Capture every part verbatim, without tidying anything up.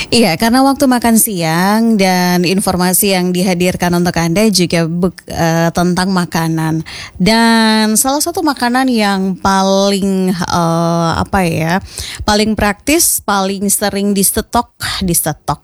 Iya, karena waktu makan siang dan informasi yang dihadirkan untuk Anda juga be- eh, tentang makanan. Dan salah satu makanan yang paling eh, apa ya, paling praktis, paling sering disetok, disetok,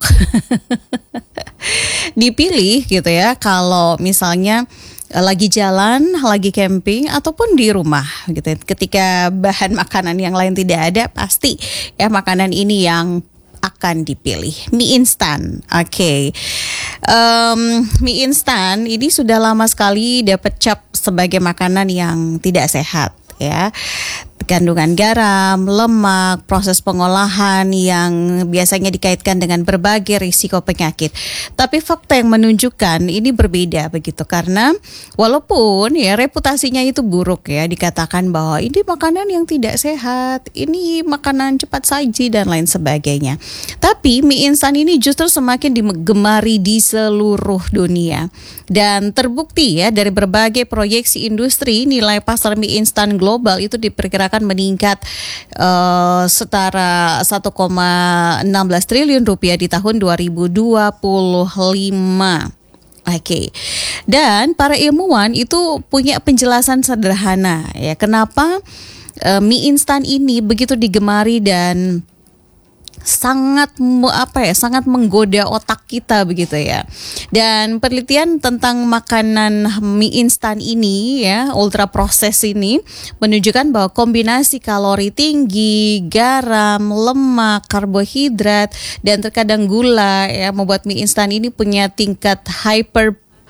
dipilih gitu ya. Kalau misalnya eh, lagi jalan, lagi camping ataupun di rumah gitu. Ketika bahan makanan yang lain tidak ada, pasti ya makanan ini yang akan dipilih. Mie instan. Oke. Okay. Um, mie instan ini sudah lama sekali dapat cap sebagai makanan yang tidak sehat ya. Kandungan garam, lemak, proses pengolahan yang biasanya dikaitkan dengan berbagai risiko penyakit. Tapi fakta yang menunjukkan ini berbeda begitu, karena walaupun ya reputasinya itu buruk ya, dikatakan bahwa ini makanan yang tidak sehat, ini makanan cepat saji dan lain sebagainya. Tapi mie instan ini justru semakin digemari di seluruh dunia. Dan terbukti ya dari berbagai proyeksi industri, nilai pasar mie instan global itu diperkirakan meningkat uh, setara satu koma enam belas triliun rupiah di tahun dua ribu dua puluh lima. Oke, okay. Dan para ilmuwan itu punya penjelasan sederhana ya kenapa uh, mie instan ini begitu digemari dan sangat apa ya sangat menggoda otak kita begitu ya. Dan penelitian tentang makanan mie instan ini ya, ultra proses ini menunjukkan bahwa kombinasi kalori tinggi, garam, lemak, karbohidrat dan terkadang gula ya membuat mie instan ini punya tingkat hyper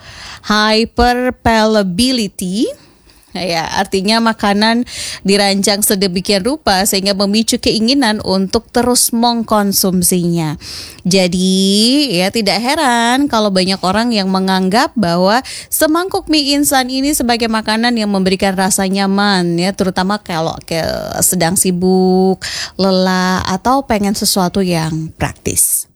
hyperpalatability. Ya, artinya makanan dirancang sedemikian rupa sehingga memicu keinginan untuk terus mengkonsumsinya. Jadi, ya tidak heran kalau banyak orang yang menganggap bahwa semangkuk mie instan ini sebagai makanan yang memberikan rasa nyaman ya, terutama kalau ke sedang sibuk, lelah atau pengen sesuatu yang praktis.